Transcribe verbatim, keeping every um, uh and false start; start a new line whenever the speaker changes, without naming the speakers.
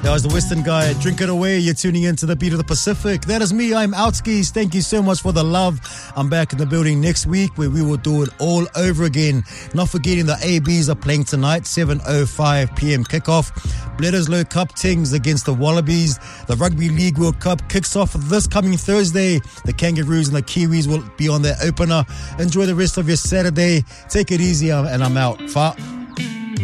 That was the Western guy. Drink it away. You're tuning in to the Beat of the Pacific. That is me. I'm Outskis. Thank you so much for the love. I'm back in the building next week where we will do it all over again. Not forgetting the A Bs are playing tonight, seven oh five p.m. kickoff. Bledisloe Cup Tings against the Wallabies. The Rugby League World Cup kicks off this coming Thursday. The Kangaroos and the Kiwis will be on their opener. Enjoy the rest of your Saturday. Take it easy, and I'm out. Fa.